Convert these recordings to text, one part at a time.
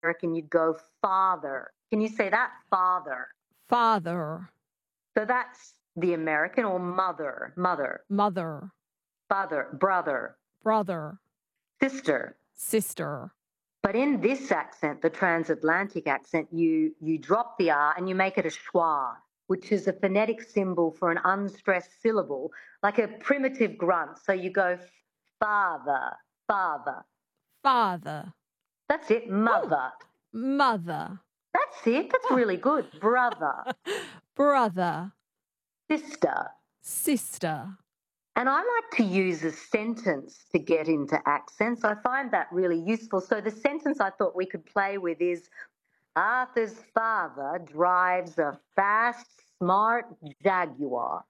American, you'd go father. Can you say that? Father. Father. So that's the American, or mother, mother, Mother. father, brother, Brother. sister. Sister. But in this accent, the transatlantic accent, you drop the R and you make it a schwa, which is a phonetic symbol for an unstressed syllable, like a primitive grunt. So you go father, father. Father. That's it. Mother. Mother. That's it. That's really good. Brother, Brother. sister. Sister. And I like to use a sentence to get into accents. I find that really useful. So the sentence I thought we could play with is Arthur's father drives a fast, smart Jaguar.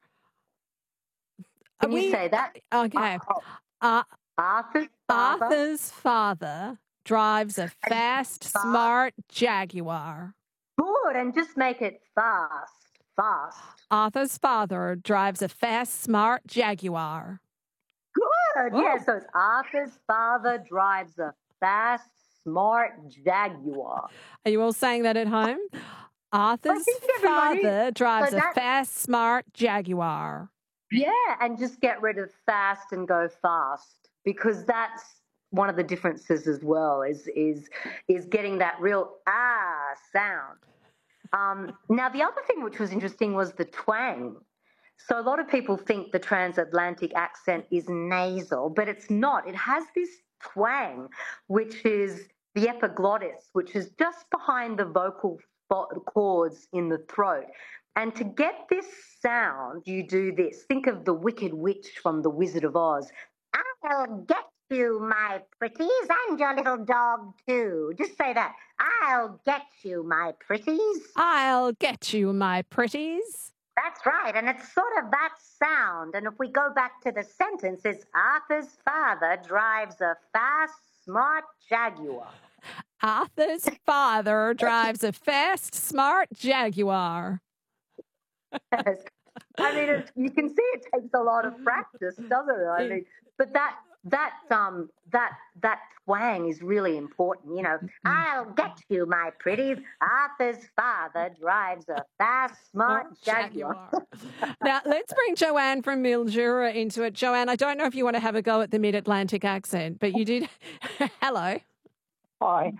Can you say that? Okay. Uh, Arthur's father. Arthur's father drives a fast, smart Jaguar. Good, and just make it fast. Fast. Arthur's father drives a fast, smart Jaguar. Good. Yeah, so it's Arthur's father drives a fast, smart Jaguar. Are you all saying that at home? Arthur's father drives a fast, smart Jaguar. Yeah, and just get rid of fast and go fast, because that's one of the differences as well, is getting that real sound. Now, the other thing which was interesting was the twang. So a lot of people think the transatlantic accent is nasal, but it's not. It has this twang, which is the epiglottis, which is just behind the vocal cords in the throat. And to get this sound, you do this. Think of the Wicked Witch from The Wizard of Oz. I'll get you, my pretties, and your little dog, too. Just say that. I'll get you, my pretties. I'll get you, my pretties. That's right, and it's sort of that sound. And if we go back to the sentence, it's Arthur's father drives a fast, smart Jaguar. Arthur's father drives a fast, smart Jaguar. Yes. I mean, you can see it takes a lot of practice, doesn't it? I mean, but that twang is really important. You know, I'll get you, my pretties. Arthur's father drives a fast, smart Jaguar. Now, let's bring Joanne from Mildura into it. Joanne, I don't know if you want to have a go at the Mid-Atlantic accent, but you did. Hello. Hi.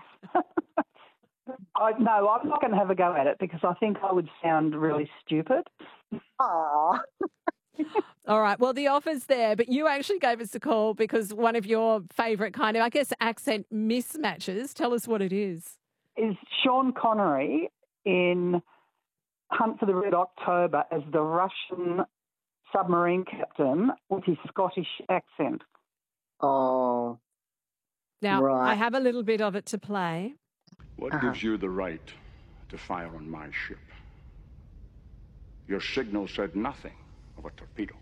No, I'm not going to have a go at it because I think I would sound really stupid. Aww. All right. Well, the offer's there, but you actually gave us a call because one of your favourite kind of, I guess, accent mismatches. Tell us what it is. Is Sean Connery in Hunt for the Red October as the Russian submarine captain with his Scottish accent? Oh. Now, right. I have a little bit of it to play. What gives you the right to fire on my ship? Your signal said nothing of a torpedo.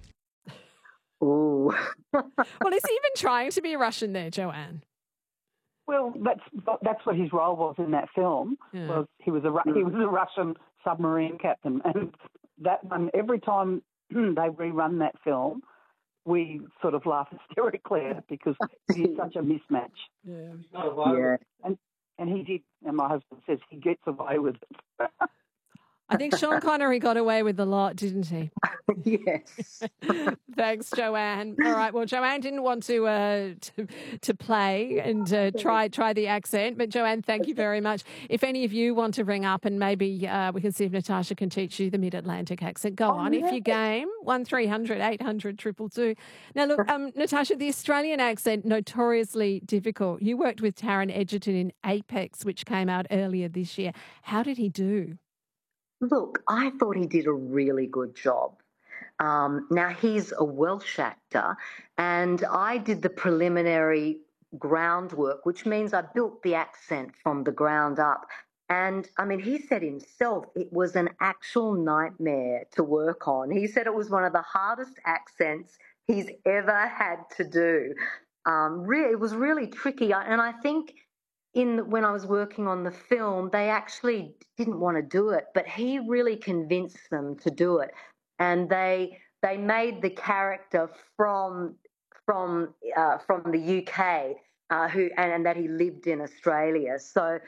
Ooh. Well, is he even trying to be Russian there, Joanne? Well, that's what his role was in that film. Yeah. Was he was a Russian submarine captain, and that one every time they rerun that film, we sort of laugh hysterically at it because he's such a mismatch. Yeah. Yeah. And he did, and my husband says he gets away with it. I think Sean Connery got away with a lot, didn't he? Yes. Thanks, Joanne. All right. Well, Joanne didn't want to play and try the accent, but Joanne, thank you very much. If any of you want to ring up and maybe we can see if Natasha can teach you the Mid-Atlantic accent, go on. If you game 1300 800 222. Now, look, Natasha, the Australian accent notoriously difficult. You worked with Taron Egerton in Apex, which came out earlier this year. How did he do? Look, I thought he did a really good job. Now, he's a Welsh actor, and I did the preliminary groundwork, which means I built the accent from the ground up. And, I mean, he said himself it was an actual nightmare to work on. He said it was one of the hardest accents he's ever had to do. It was really tricky, and I think when I was working on the film, they actually didn't want to do it, but he really convinced them to do it, and they made the character from the UK, and that he lived in Australia. So